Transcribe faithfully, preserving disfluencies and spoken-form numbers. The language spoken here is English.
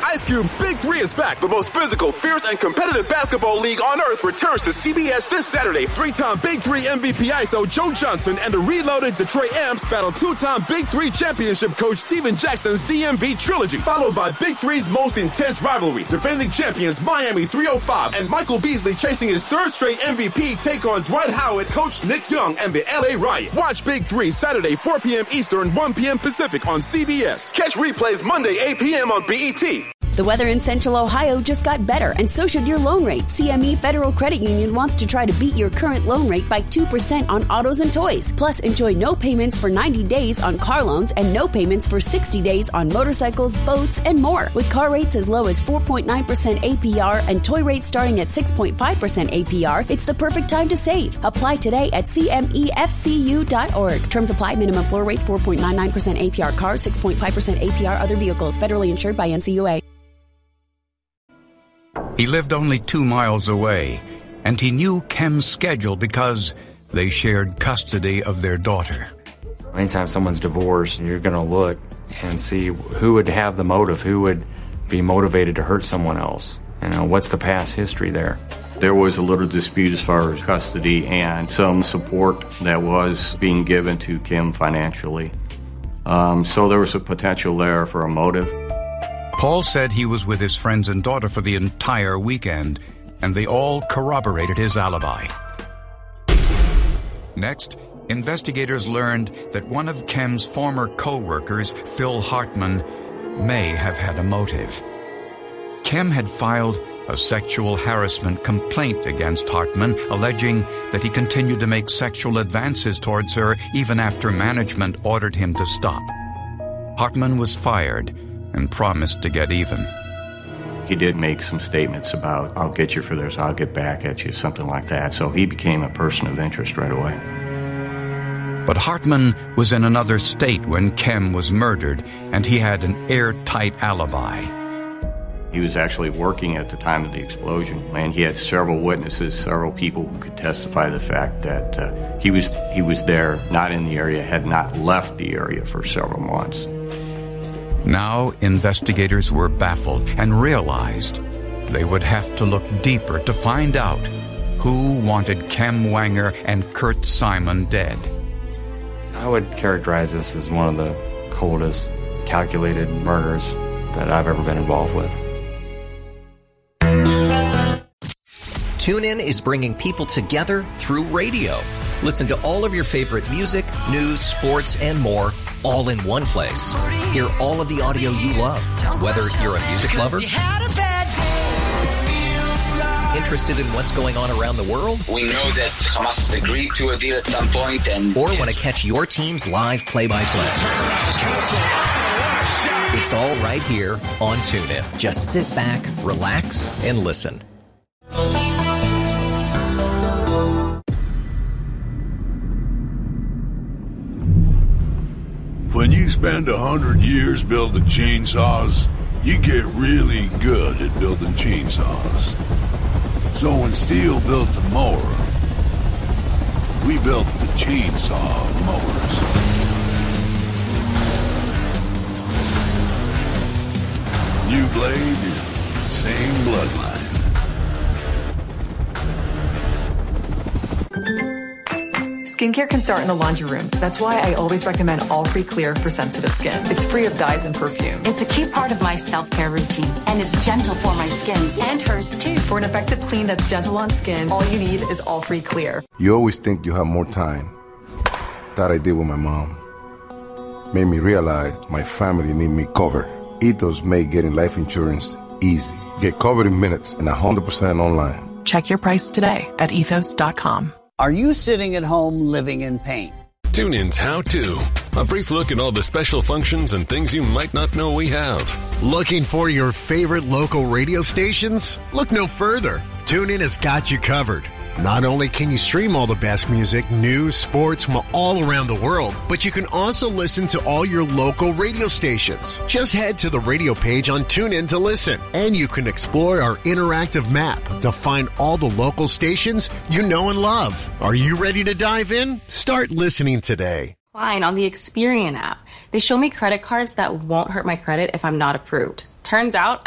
Ice Cube's Big Three is back. The most physical, fierce, and competitive basketball league on earth returns to C B S this Saturday. Three-time Big Three M V P I S O Joe Johnson and the reloaded Detroit Amps battle two-time Big Three championship coach Steven Jackson's D M V trilogy, followed by Big Three's most intense rivalry. Defending champions Miami three oh five and Michael Beasley chasing his third straight M V P take on Dwight Howard, Coach Nick Young, and the L A Riot. Watch Big Three Saturday, four p.m. Eastern, one p.m. Pacific on C B S. Catch replays Monday, eight p.m. on B E T. The weather in Central Ohio just got better, and so should your loan rate. C M E Federal Credit Union wants to try to beat your current loan rate by two percent on autos and toys. Plus, enjoy no payments for ninety days on car loans and no payments for sixty days on motorcycles, boats, and more. With car rates as low as four point nine percent A P R and toy rates starting at six point five percent A P R, it's the perfect time to save. Apply today at C M E F C U dot org. Terms apply. Minimum floor rates four point nine nine percent A P R cars, six point five percent A P R other vehicles. Federally insured by N C U A. He lived only two miles away, and he knew Kem's schedule because they shared custody of their daughter. Anytime someone's divorced, you're going to look and see who would have the motive, who would be motivated to hurt someone else. You know, what's the past history there? There was a little dispute as far as custody and some support that was being given to Kim financially. Um, so there was a potential there for a motive. Paul said he was with his friends and daughter for the entire weekend, and they all corroborated his alibi. Next, investigators learned that one of Kem's former co-workers, Phil Hartman, may have had a motive. Kem had filed a sexual harassment complaint against Hartman, alleging that he continued to make sexual advances towards her even after management ordered him to stop. Hartman was fired and promised to get even. He did make some statements about, I'll get you for this, I'll get back at you, something like that. So he became a person of interest right away. But Hartman was in another state when Kem was murdered, and he had an airtight alibi. He was actually working at the time of the explosion, and he had several witnesses, several people who could testify to the fact that uh, he was he was there, not in the area, had not left the area for several months. Now investigators were baffled and realized they would have to look deeper to find out who wanted Kem Wanger and Kurt Simon dead. I would characterize this as one of the coldest, calculated murders that I've ever been involved with. TuneIn is bringing people together through radio. Listen to all of your favorite music, news, sports, and more, all in one place. Hear all of the audio you love, whether you're a music lover, interested in what's going on around the world, we know that Hamas has agreed to a deal at some point, and or want to catch your team's live play-by-play. It's all right here on TuneIn. Just sit back, relax, and listen. When you spend a hundred years building chainsaws, you get really good at building chainsaws. So when Steel built the mower, we built the chainsaw mowers. New blade, same bloodline. Skincare can start in the laundry room. That's why I always recommend All Free Clear for sensitive skin. It's free of dyes and perfume. It's a key part of my self-care routine and is gentle for my skin and hers too. For an effective clean that's gentle on skin, all you need is All Free Clear. You always think you have more time. That I did with my mom. Made me realize my family need me covered. Ethos made getting life insurance easy. Get covered in minutes and one hundred percent online. Check your price today at ethos dot com. Are you sitting at home living in pain? TuneIn's How To. A brief look at all the special functions and things you might not know we have. Looking for your favorite local radio stations? Look no further. TuneIn has got you covered. Not only can you stream all the best music, news, sports from all around the world, but you can also listen to all your local radio stations. Just head to the radio page on TuneIn to listen, and you can explore our interactive map to find all the local stations you know and love. Are you ready to dive in? Start listening today. Line on the Experian app. They show me credit cards that won't hurt my credit if I'm not approved. Turns out